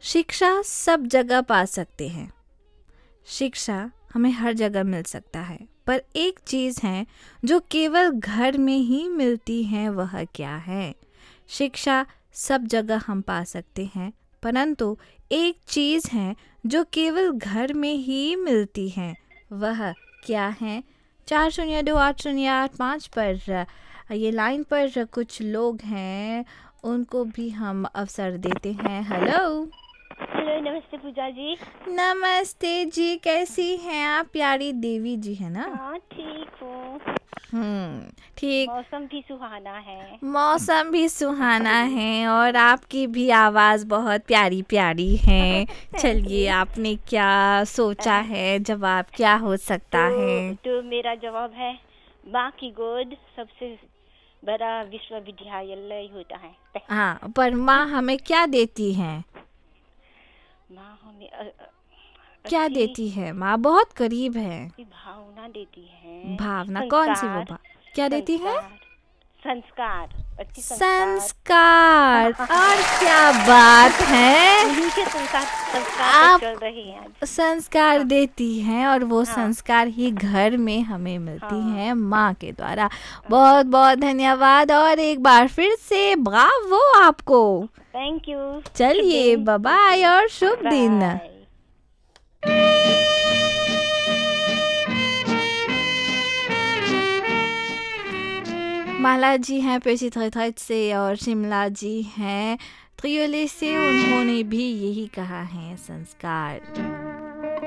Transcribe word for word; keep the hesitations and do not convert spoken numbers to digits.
शिक्षा सब जगह पा सकते हैं। शिक्षा हमें हर जगह मिल सकता है, पर एक चीज़ है जो केवल घर में ही मिलती है, वह क्या है? शिक्षा सब जगह हम पा सकते हैं, परंतु एक चीज़ है जो केवल घर में ही मिलती है, वह क्या है? चार शून्य दो आठ शून्य आठ पाँच पर ये लाइन पर कुछ लोग हैं, उनको भी हम अवसर देते हैं। हेलो हेलो, नमस्ते पूजा जी। नमस्ते जी, कैसी हैं आप? प्यारी देवी जी है ना? हाँ, ठीक हूँ। हम्म ठीक। मौसम भी सुहाना है। मौसम भी सुहाना है और आपकी भी आवाज़ बहुत प्यारी प्यारी है। थैंक चलिए, यू। आपने क्या सोचा है? जवाब क्या हो सकता है? तो तो मेरा जवाब है, माँ की गोद सबसे बड़ा विश्वविद्यालय होता है। हाँ, पर माँ हमें क्या देती है? माँ हमें अ- अ- क्या अच्छी देती है? माँ बहुत करीब है। अच्छी भावना देती है। भावना कौन सी? वो संस्कार। भा क्या देती है? संस्कार। संस्कार। अच्छी संस्कार। संस्कार। और क्या बात है! उन्हीं के संस्कार संस्कार पर आप चल रहे हैं आज। संस्कार हाँ, देती हैं और वो हाँ, संस्कार ही घर में हमें मिलती हाँ। हैं माँ के द्वारा। ओके। बहुत बहुत धन्यवाद और एक बार फिर से ब्रावो आपको। Thank you. शुभ चलिए, दिन। Bye thank bye you. और शुभ दिन। बाय। माला जी हैं पेशी थैथैत से और शिमला जी हैं त्रियोले से, उन्होंने भी यही कहा है, संस्कार।